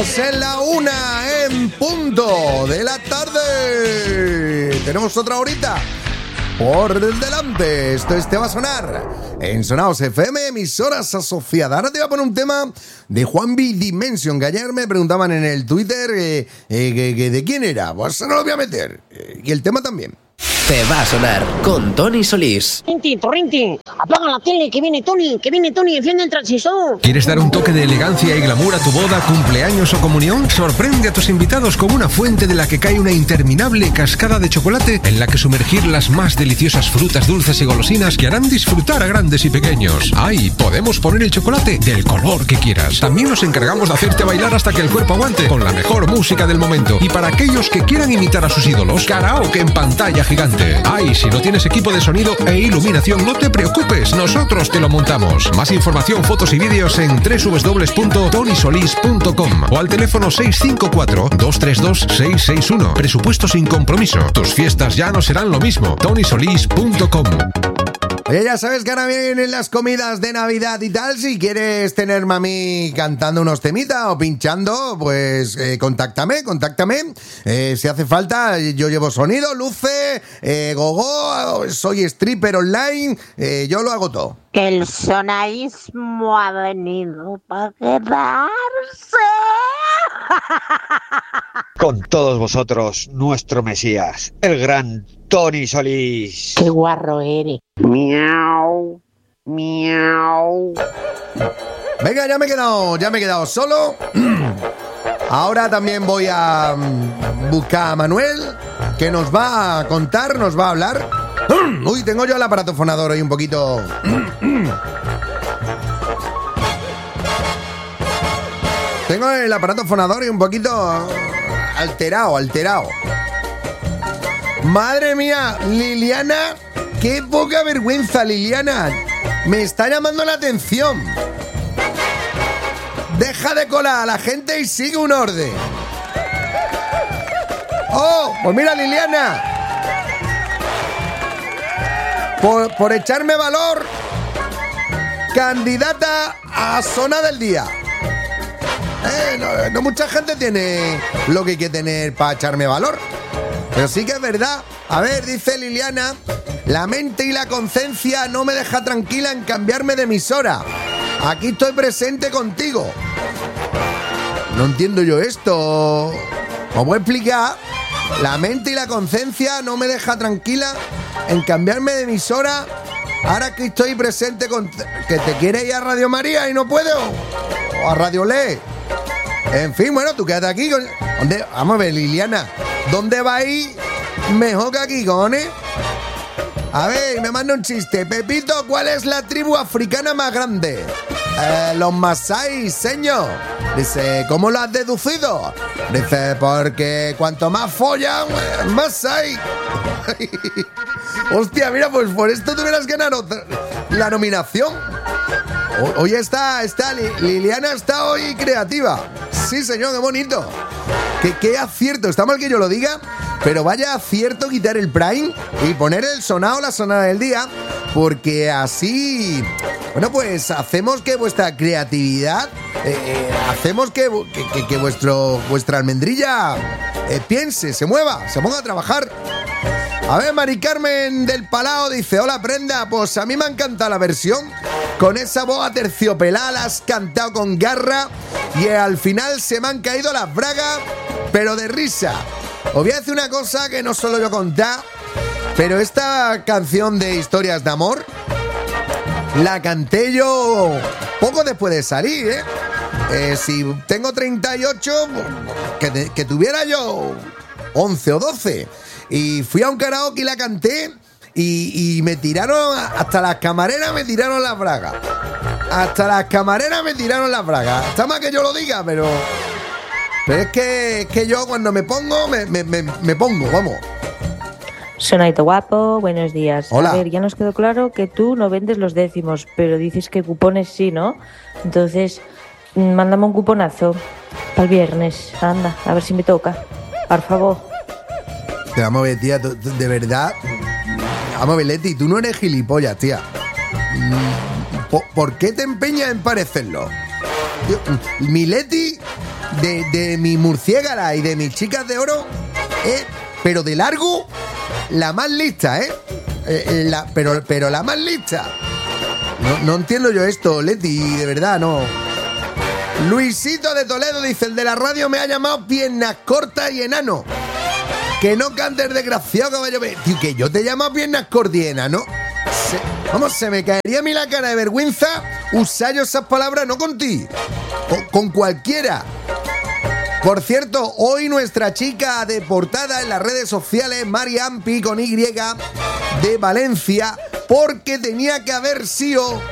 Estamos en la 1:00 p.m. Tenemos otra horita por delante. Esto te va a sonar en Sonaos FM, emisoras asociadas. Ahora te voy a poner un tema de Juan B. Dimension, que ayer me preguntaban en el Twitter que de quién era. Pues no lo voy a meter. Y el tema también. Te va a sonar con Tony Solís. Rintin, Torrintin, apaga la tele, que viene Tony, enciende el transistor. ¿Quieres dar un toque de elegancia y glamour a tu boda, cumpleaños o comunión? Sorprende a tus invitados con una fuente de la que cae una interminable cascada de chocolate en la que sumergir las más deliciosas frutas dulces y golosinas que harán disfrutar a grandes y pequeños. ¡Ay! Podemos poner el chocolate del color que quieras. También nos encargamos de hacerte bailar hasta que el cuerpo aguante con la mejor música del momento. Y para aquellos que quieran imitar a sus ídolos, karaoke en pantalla gigante. ¡Ay! Si no tienes equipo de sonido e iluminación, no te preocupes, nosotros te lo montamos. Más información, fotos y vídeos en www.tonysolis.com o al teléfono 654-232-661. Presupuesto sin compromiso. Tus fiestas ya no serán lo mismo. tonysolis.com. Oye, ya sabes que ahora vienen las comidas de Navidad y tal. Si quieres tenerme a mí cantando unos temitas o pinchando, pues contáctame. Si hace falta, yo llevo sonido, luces, gogo, soy stripper online, yo lo hago todo. Que el sonaísmo ha venido para quedarse. Con todos vosotros, nuestro Mesías, el gran Tony Solís. Qué guarro eres. Miau, miau. Venga, ya me he quedado solo. Ahora también voy a buscar a Manuel, que nos va a contar, nos va a hablar. Uy, tengo yo el aparato fonador hoy un poquito. Tengo el aparato fonador y un poquito alterado. Madre mía, Liliana, qué poca vergüenza, Liliana. Me está llamando la atención. Deja de colar a la gente y sigue un orden. Oh, pues mira, Liliana. Por echarme valor, candidata a zona del día. No mucha gente tiene lo que hay que tener para echarme valor. Pero sí que es verdad. A ver, dice Liliana, la mente y la conciencia no me deja tranquila en cambiarme de emisora. Aquí estoy presente contigo. No entiendo yo esto. Os voy a explicar. La mente y la conciencia no me deja tranquila en cambiarme de emisora. Ahora que estoy presente con... Que te quieres ir a Radio María y no puedo. O a Radio Le. En fin, bueno, tú quédate aquí. ¿Dónde? Vamos a ver, Liliana. ¿Dónde va a ir mejor que aquí, cojones? A ver, me manda un chiste. Pepito, ¿cuál es la tribu africana más grande? Los Masái, señor. Dice, ¿cómo lo has deducido? Dice, porque cuanto más follan, más hay. Hostia, mira, pues por esto tuvieras que ganar la nominación. Hoy Liliana está hoy creativa. Sí, señor, qué bonito. Qué acierto. Está mal que yo lo diga, pero vaya acierto quitar el Prime y poner el sonado, la sonada del día, porque así, bueno, pues hacemos que vuestra creatividad, hacemos que vuestra almendrilla piense, se mueva, se ponga a trabajar. A ver, Mari Carmen del Palau dice, hola Prenda, pues a mí me ha encantado la versión. Con esa voz aterciopelada la has cantado con garra y al final se me han caído las bragas, pero de risa. Os voy a decir una cosa que no solo yo contar, pero esta canción de Historias de Amor la canté yo poco después de salir, si tengo 38, que tuviera yo 11 o 12. Y fui a un karaoke y la canté y me tiraron, hasta las camareras me tiraron las bragas. Está más que yo lo diga, pero es que yo cuando me pongo, me pongo, vamos. Sonaito guapo, buenos días. Hola. A ver, ya nos quedó claro que tú no vendes los décimos, pero dices que cupones sí, ¿no? Entonces, mándame un cuponazo para el viernes. Anda, a ver si me toca. Por favor. Te vamos a ver, tía, de verdad. Vamos a ver, Leti, tú no eres gilipollas, tía. ¿Por qué te empeñas en parecerlo? Mi Leti de mi murciégala y de mis chicas de oro, pero de largo, la más lista, pero la más lista. No entiendo yo esto, Leti, de verdad, no. Luisito de Toledo dice, el de la radio me ha llamado piernas cortas y enano. Que no cantes, desgraciado, caballo. Tío, que yo te llamo piernas cortas y enano. Se me caería a mí la cara de vergüenza usar yo esas palabras, no con ti, con cualquiera. Por cierto, hoy nuestra chica de portada en las redes sociales, Mari Ampi con Y, de Valencia, porque tenía que haber sido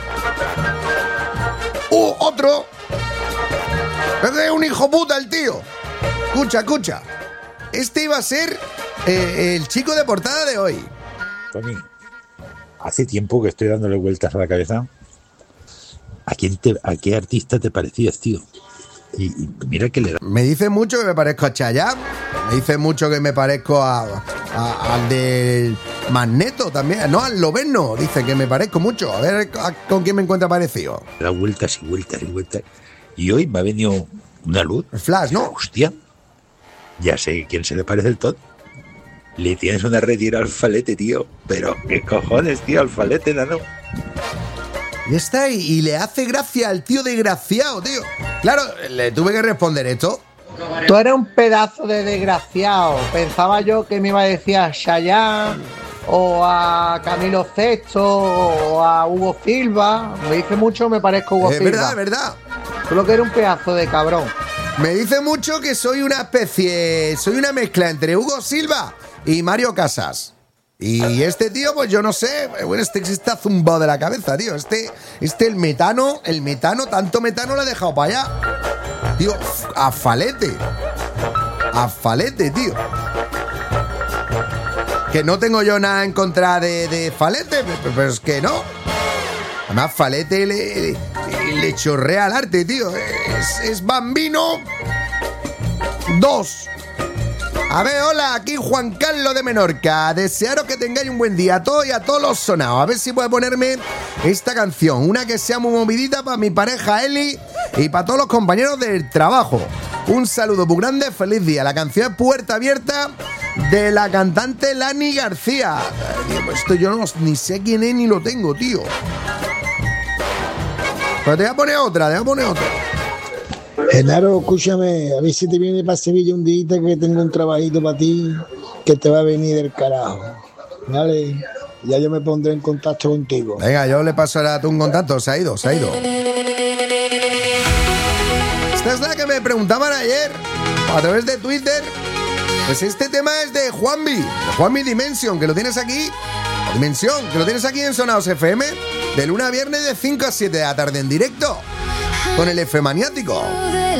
otro. Es un hijo puta el tío. Escucha. Este iba a ser el chico de portada de hoy. Tony, hace tiempo que estoy dándole vueltas a la cabeza. ¿A qué artista te parecías, tío? Y mira que le da. Me dice mucho que me parezco a Chayanne. Me dice mucho que me parezco al del Magneto también. No, al Loberno. Dice que me parezco mucho. A ver con quién me encuentra parecido. Da vueltas y vueltas y vueltas. Y hoy me ha venido una luz. El flash, ¿no? Hostia. Ya sé quién se le parece el Todd. Le tienes una retira al Falete, tío. Pero, ¿qué cojones, tío? Al Falete, nano. Y está ahí, y le hace gracia al tío desgraciado, tío. Claro, le tuve que responder esto. Tú eres un pedazo de desgraciado. Pensaba yo que me iba a decir a Chayanne o a Camilo Sesto o a Hugo Silva. Me dice mucho, me parezco a Hugo Silva. Es verdad. Solo que eres un pedazo de cabrón. Me dice mucho que soy una mezcla entre Hugo Silva y Mario Casas. Y este tío, pues yo no sé, bueno, este está zumbado de la cabeza, tío. El metano, tanto metano le ha dejado para allá. Tío, a falete, tío. Que no tengo yo nada en contra de Falete, pero es que no. Además, Falete le chorrea al arte, tío. Es Bambino 2. A ver, hola, aquí Juan Carlos de Menorca. Desearos que tengáis un buen día a todos y a todos los sonados. A ver si puede ponerme esta canción. Una que sea muy movidita para mi pareja Eli y para todos los compañeros del trabajo. Un saludo muy grande, feliz día. La canción es Puerta Abierta de la cantante Lani García. Esto yo ni sé quién es ni lo tengo, tío. Pero te voy a poner otra, Genaro, escúchame, a ver si te viene para Sevilla un día que tengo un trabajito para ti que te va a venir del carajo. Vale, ya yo me pondré en contacto contigo. Venga, yo le paso a tú un contacto, se ha ido. Esta es la que me preguntaban ayer a través de Twitter. Pues este tema es de Juanmi Dimension, que lo tienes aquí. Dimensión, que lo tienes aquí en Sonados FM, de lunes a viernes de 5 a 7 de la tarde en directo, con el F Maniático.